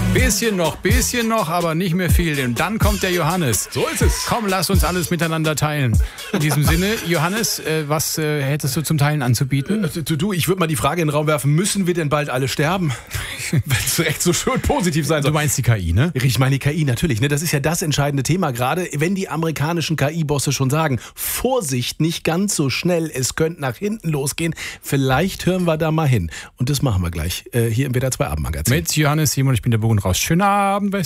Bisschen noch, aber nicht mehr viel. Und dann kommt der Johannes. So ist es. Komm, lass uns alles miteinander teilen. In diesem Sinne, Johannes, was hättest du zum Teilen anzubieten? Du, ich würde mal die Frage in den Raum werfen, müssen wir denn bald alle sterben? Wenn es echt so schön positiv sein soll. Du meinst die KI, ne? Ich meine die KI natürlich, ne? Das ist ja das entscheidende Thema gerade, wenn die amerikanischen KI-Bosse schon sagen, Vorsicht, nicht ganz so schnell, es könnte nach hinten losgehen. Vielleicht hören wir da mal hin. Und das machen wir gleich hier im WDR 2 Abendmagazin. Mit Johannes Simon, ich bin der Bogen raus. Schönen Abend,